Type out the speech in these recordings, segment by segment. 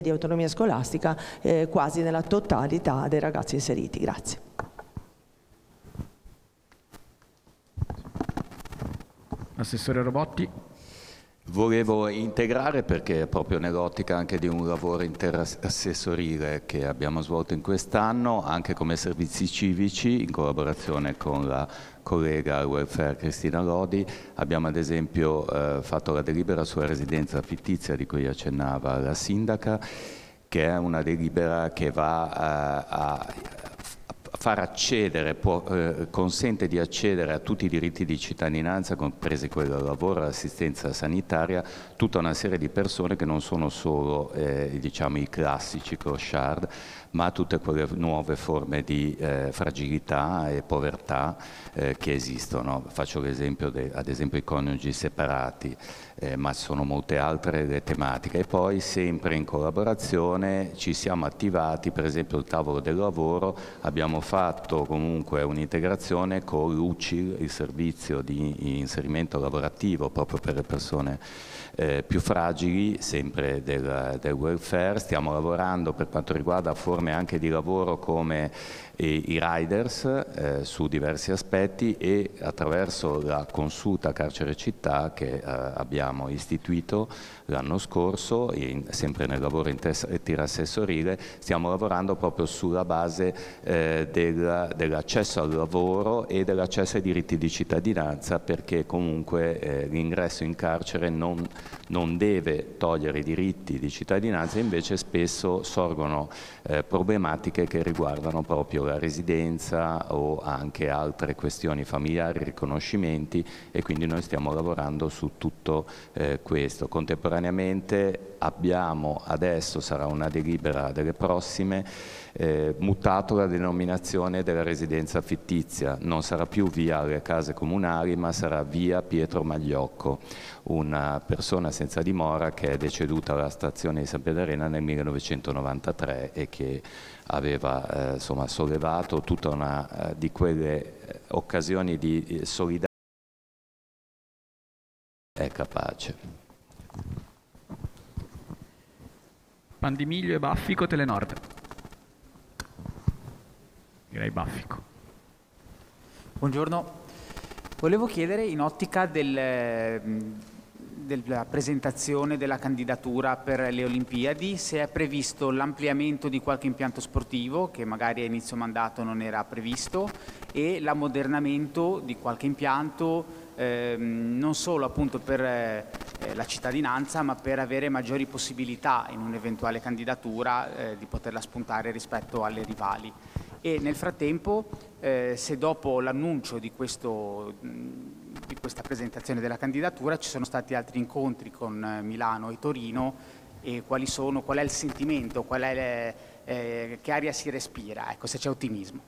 di autonomia scolastica quasi nella totalità dei ragazzi inseriti. Grazie. Assessore Robotti. Volevo integrare, perché è proprio nell'ottica anche di un lavoro interassessorile che abbiamo svolto in quest'anno, anche come servizi civici, in collaborazione con la collega al welfare Cristina Lodi, abbiamo ad esempio fatto la delibera sulla residenza fittizia di cui accennava la sindaca, che è una delibera che va a far accedere, consente di accedere a tutti i diritti di cittadinanza, compresi quelli del lavoro, l'assistenza sanitaria, tutta una serie di persone che non sono solo diciamo, i classici clochard, ma tutte quelle nuove forme di fragilità e povertà che esistono. Faccio l'esempio, ad esempio, i coniugi separati, ma sono molte altre le tematiche. E poi, sempre in collaborazione, ci siamo attivati, per esempio il tavolo del lavoro, abbiamo fatto comunque un'integrazione con l'UCI, il servizio di inserimento lavorativo proprio per le persone più fragili, sempre del welfare. Stiamo lavorando per quanto riguarda forme anche di lavoro come i riders su diversi aspetti, e attraverso la consulta carcere città che abbiamo istituito l'anno scorso, sempre nel lavoro interassessorile, stiamo lavorando proprio sulla base dell'accesso al lavoro e dell'accesso ai diritti di cittadinanza, perché comunque l'ingresso in carcere non deve togliere i diritti di cittadinanza, invece spesso sorgono problematiche che riguardano proprio la residenza o anche altre questioni familiari, riconoscimenti, e quindi noi stiamo lavorando su tutto questo. Contemporaneamente abbiamo, adesso sarà una delibera delle prossime, mutato la denominazione della residenza fittizia, non sarà più via le case comunali, ma sarà via Pietro Magliocco, una persona senza dimora che è deceduta alla stazione di San Pierdarena nel 1993 e che aveva insomma, sollevato tutta una di quelle occasioni di solidarietà è capace. Pandimiglio e Baffico, Telenord. Direi Baffico. Buongiorno, volevo chiedere in ottica della presentazione della candidatura per le Olimpiadi se è previsto l'ampliamento di qualche impianto sportivo che magari a inizio mandato non era previsto, e l'ammodernamento di qualche impianto non solo appunto per la cittadinanza, ma per avere maggiori possibilità in un'eventuale candidatura di poterla spuntare rispetto alle rivali. E nel frattempo, se dopo l'annuncio di questa presentazione della candidatura ci sono stati altri incontri con Milano e Torino, e qual è il sentimento, che aria si respira, ecco, se c'è ottimismo.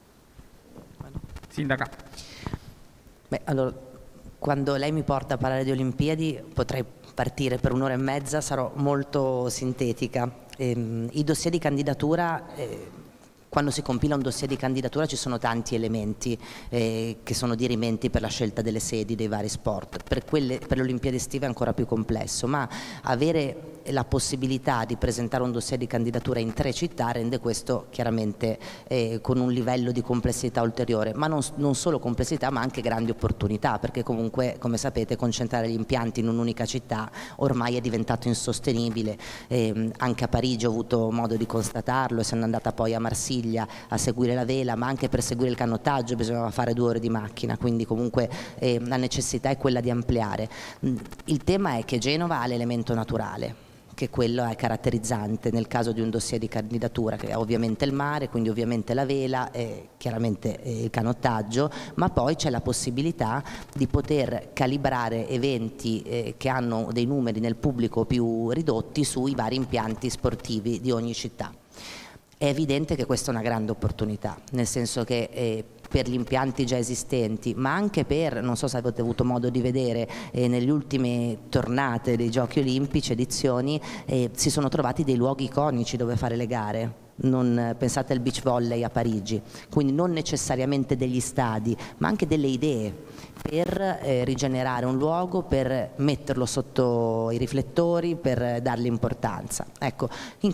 Sindaca. Beh, allora, quando lei mi porta a parlare di Olimpiadi potrei partire per un'ora e mezza, sarò molto sintetica. I dossier di candidatura, quando si compila un dossier di candidatura ci sono tanti elementi che sono dirimenti per la scelta delle sedi dei vari sport. Per le Olimpiadi estive è ancora più complesso, ma avere la possibilità di presentare un dossier di candidatura in 3 città rende questo chiaramente con un livello di complessità ulteriore, ma non solo complessità ma anche grandi opportunità, perché comunque, come sapete, concentrare gli impianti in un'unica città ormai è diventato insostenibile. Anche a Parigi ho avuto modo di constatarlo, essendo andata poi a Marsiglia a seguire la vela, ma anche per seguire il canottaggio bisognava fare 2 ore di macchina, quindi comunque la necessità è quella di ampliare. Il tema è che Genova ha l'elemento naturale, che quello è caratterizzante nel caso di un dossier di candidatura, che è ovviamente il mare, quindi ovviamente la vela, chiaramente il canottaggio, ma poi c'è la possibilità di poter calibrare eventi che hanno dei numeri nel pubblico più ridotti sui vari impianti sportivi di ogni città. È evidente che questa è una grande opportunità, nel senso che per gli impianti già esistenti, ma anche per, non so se avete avuto modo di vedere, nelle ultime tornate dei Giochi Olimpici, edizioni, si sono trovati dei luoghi iconici dove fare le gare. Pensate al beach volley a Parigi, quindi non necessariamente degli stadi, ma anche delle idee per rigenerare un luogo, per metterlo sotto i riflettori, per dargli importanza. Ecco, in